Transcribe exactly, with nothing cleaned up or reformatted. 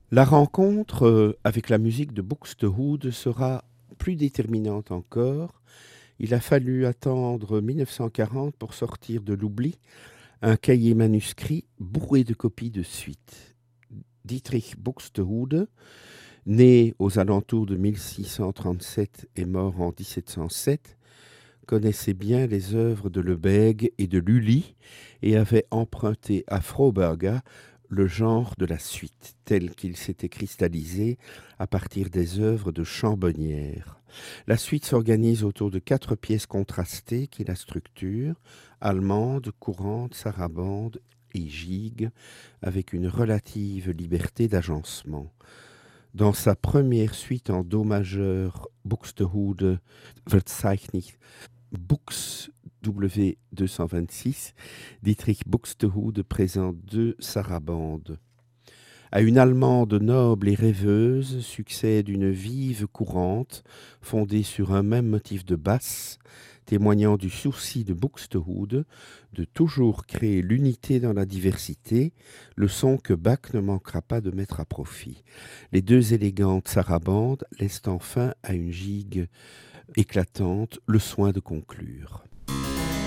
La rencontre euh, avec la musique de Buxtehude sera plus déterminante encore. Il a fallu attendre mille neuf cent quarante pour sortir de l'oubli un cahier manuscrit bourré de copies de suite. Dietrich Buxtehude, né aux alentours de mille six cent trente-sept et mort en dix-sept cent sept, connaissait bien les œuvres de Lebègue et de Lully et avait emprunté à Froberga le genre de la suite, tel qu'il s'était cristallisé à partir des œuvres de Chambonnières. La suite s'organise autour de quatre pièces contrastées qui la structurent, allemande, courante, sarabande et gigue, avec une relative liberté d'agencement. Dans sa première suite en do majeur, Buxtehude verzeichnet Bux W deux cent vingt-six, Dietrich Buxtehude présente deux sarabandes. À une Allemande noble et rêveuse succède une vive courante fondée sur un même motif de basse, témoignant du souci de Buxtehude de toujours créer l'unité dans la diversité, leçon que Bach ne manquera pas de mettre à profit. Les deux élégantes sarabandes laissent enfin à une gigue éclatante le soin de conclure.